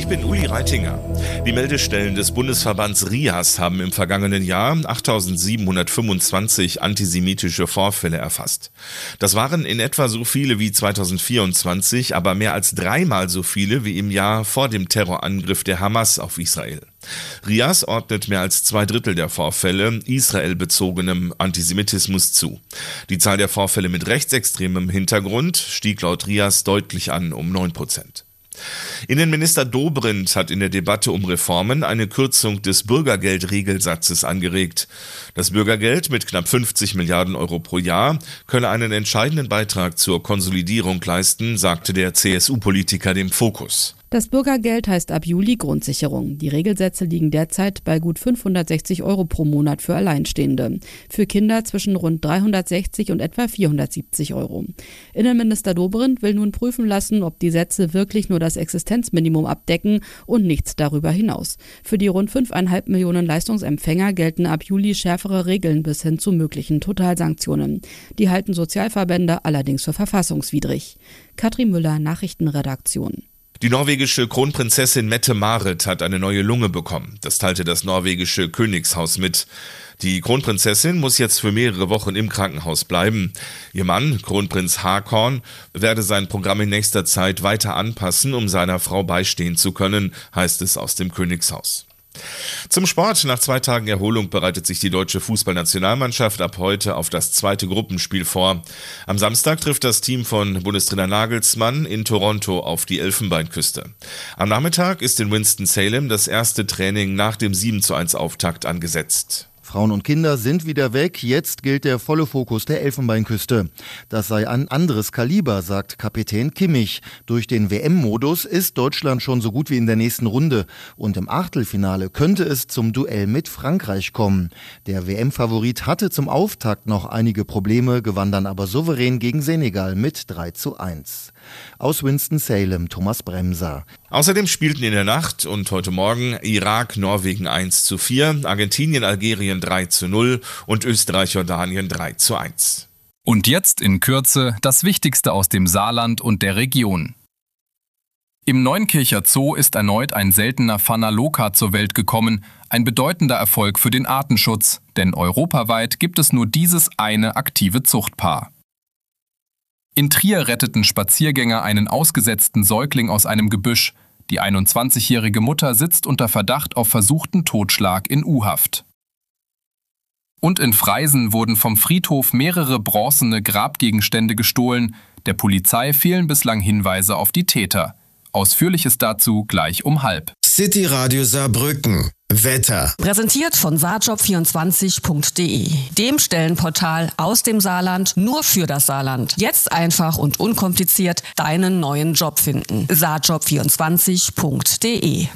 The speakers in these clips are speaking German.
Ich bin Uli Reitinger. Die Meldestellen des Bundesverbands RIAS haben im vergangenen Jahr 8.725 antisemitische Vorfälle erfasst. Das waren in etwa so viele wie 2024, aber mehr als dreimal so viele wie im Jahr vor dem Terrorangriff der Hamas auf Israel. RIAS ordnet mehr als 2/3 der Vorfälle israelbezogenem Antisemitismus zu. Die Zahl der Vorfälle mit rechtsextremem Hintergrund stieg laut RIAS deutlich an um 9%. Innenminister Dobrindt hat in der Debatte um Reformen eine Kürzung des Bürgergeldregelsatzes angeregt. Das Bürgergeld mit knapp 50 Milliarden Euro pro Jahr könne einen entscheidenden Beitrag zur Konsolidierung leisten, sagte der CSU-Politiker dem Fokus. Das Bürgergeld heißt ab Juli Grundsicherung. Die Regelsätze liegen derzeit bei gut 560 Euro pro Monat für Alleinstehende. Für Kinder zwischen rund 360 und etwa 470 Euro. Innenminister Dobrindt will nun prüfen lassen, ob die Sätze wirklich nur das Existenzminimum abdecken und nichts darüber hinaus. Für die rund 5,5 Millionen Leistungsempfänger gelten ab Juli schärfere Regeln bis hin zu möglichen Totalsanktionen. Die halten Sozialverbände allerdings für verfassungswidrig. Katrin Müller, Nachrichtenredaktion. Die norwegische Kronprinzessin Mette-Marit hat eine neue Lunge bekommen. Das teilte das norwegische Königshaus mit. Die Kronprinzessin muss jetzt für mehrere Wochen im Krankenhaus bleiben. Ihr Mann, Kronprinz Haakon, werde sein Programm in nächster Zeit weiter anpassen, um seiner Frau beistehen zu können, heißt es aus dem Königshaus. Zum Sport. Nach 2 Tagen Erholung bereitet sich die deutsche Fußballnationalmannschaft ab heute auf das 2. Gruppenspiel vor. Am Samstag trifft das Team von Bundestrainer Nagelsmann in Toronto auf die Elfenbeinküste. Am Nachmittag ist in Winston-Salem das erste Training nach dem 7:1 Auftakt angesetzt. Frauen und Kinder sind wieder weg, jetzt gilt der volle Fokus der Elfenbeinküste. Das sei ein anderes Kaliber, sagt Kapitän Kimmich. Durch den WM-Modus ist Deutschland schon so gut wie in der nächsten Runde. Und im Achtelfinale könnte es zum Duell mit Frankreich kommen. Der WM-Favorit hatte zum Auftakt noch einige Probleme, gewann dann aber souverän gegen Senegal mit 3:1. Aus Winston-Salem, Thomas Bremser. Außerdem spielten in der Nacht und heute Morgen Irak, Norwegen 1:4, Argentinien, Algerien 3:0 und Österreich, Jordanien 3:1. Und jetzt in Kürze das Wichtigste aus dem Saarland und der Region. Im Neunkircher Zoo ist erneut ein seltener Fauna loca zur Welt gekommen, ein bedeutender Erfolg für den Artenschutz, denn europaweit gibt es nur dieses eine aktive Zuchtpaar. In Trier retteten Spaziergänger einen ausgesetzten Säugling aus einem Gebüsch. Die 21-jährige Mutter sitzt unter Verdacht auf versuchten Totschlag in U-Haft. Und in Freisen wurden vom Friedhof mehrere bronzene Grabgegenstände gestohlen. Der Polizei fehlen bislang Hinweise auf die Täter. Ausführliches dazu gleich um 12:30. City Radio Saarbrücken. Wetter. Präsentiert von saarjob24.de, dem Stellenportal aus dem Saarland nur für das Saarland. Jetzt einfach und unkompliziert deinen neuen Job finden. saarjob24.de.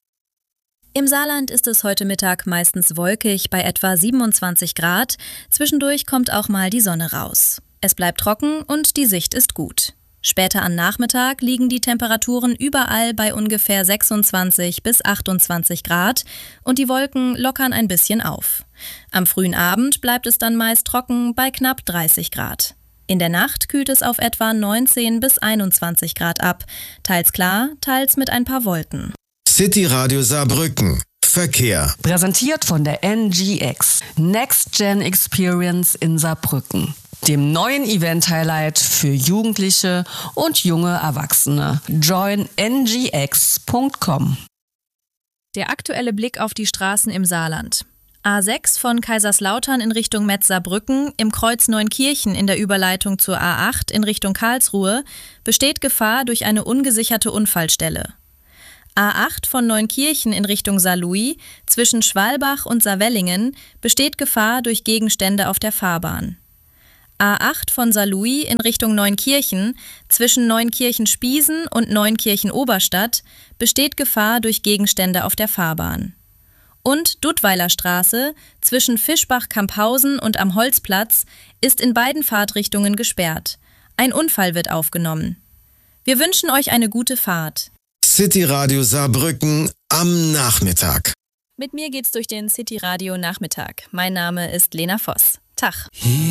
Im Saarland ist es heute Mittag meistens wolkig bei etwa 27 Grad. Zwischendurch kommt auch mal die Sonne raus. Es bleibt trocken und die Sicht ist gut. Später am Nachmittag liegen die Temperaturen überall bei ungefähr 26 bis 28 Grad und die Wolken lockern ein bisschen auf. Am frühen Abend bleibt es dann meist trocken bei knapp 30 Grad. In der Nacht kühlt es auf etwa 19 bis 21 Grad ab, teils klar, teils mit ein paar Wolken. City Radio Saarbrücken. Verkehr. Präsentiert von der NGX, Next Gen Experience in Saarbrücken, dem neuen Event-Highlight für Jugendliche und junge Erwachsene. Join ngx.com. Der aktuelle Blick auf die Straßen im Saarland. A6 von Kaiserslautern in Richtung Metz-Saarbrücken, im Kreuz Neunkirchen in der Überleitung zur A8 in Richtung Karlsruhe, besteht Gefahr durch eine ungesicherte Unfallstelle. A8 von Neunkirchen in Richtung Saarlouis, zwischen Schwalbach und Saarwellingen, besteht Gefahr durch Gegenstände auf der Fahrbahn. A8 von Saarlouis in Richtung Neunkirchen, zwischen Neunkirchen-Spiesen und Neunkirchen-Oberstadt, besteht Gefahr durch Gegenstände auf der Fahrbahn. Und Duttweiler Straße, zwischen Fischbach-Kamphausen und am Holzplatz, ist in beiden Fahrtrichtungen gesperrt. Ein Unfall wird aufgenommen. Wir wünschen euch eine gute Fahrt. City Radio Saarbrücken am Nachmittag. Mit mir geht's durch den City Radio Nachmittag. Mein Name ist Lena Voss. Tag.